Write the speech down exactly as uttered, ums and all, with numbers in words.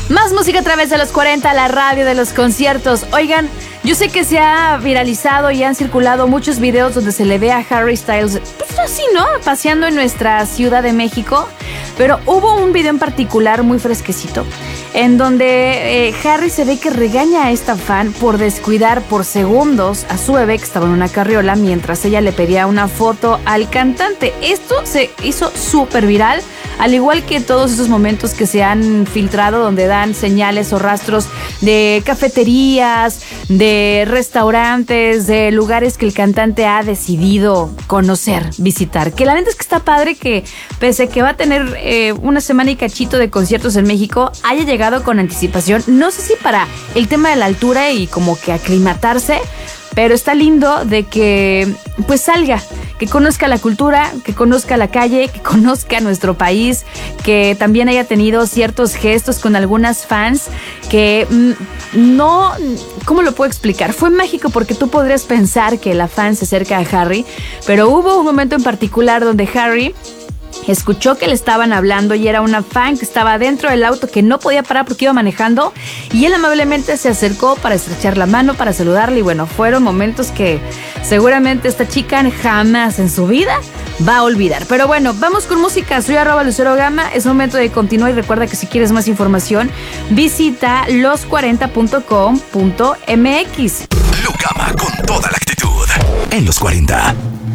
Más música a través de los cuarenta, la radio de los conciertos. Oigan, yo sé que se ha viralizado y han circulado muchos videos donde se le ve a Harry Styles, pues así, ¿no? Paseando en nuestra Ciudad de México. Pero hubo un video en particular muy fresquecito, en donde eh, Harry se ve que regaña a esta fan por descuidar por segundos a su bebé que estaba en una carriola mientras ella le pedía una foto al cantante. Esto se hizo súper viral, al igual que todos esos momentos que se han filtrado donde dan señales o rastros de cafeterías, de restaurantes, de lugares que el cantante ha decidido conocer, visitar. Que la neta es que está padre que, pese a que va a tener eh, una semana y cachito de conciertos en México, haya llegado con anticipación. No sé si para el tema de la altura y como que aclimatarse, pero está lindo de que pues salga, que conozca la cultura, que conozca la calle, que conozca nuestro país, que también haya tenido ciertos gestos con algunas fans que mmm, no, ¿cómo lo puedo explicar? Fue mágico porque tú podrías pensar que la fan se acerca a Harry, pero hubo un momento en particular donde Harry escuchó que le estaban hablando y era una fan que estaba dentro del auto que no podía parar porque iba manejando, y él amablemente se acercó para estrechar la mano, para saludarle, y bueno, fueron momentos que seguramente esta chica jamás en su vida va a olvidar. Pero bueno, vamos con música. Soy arroba Lucero Gama, es momento de continuar y recuerda que si quieres más información visita los cuarenta punto com punto m x. Lucama con toda la actitud en los cuarenta.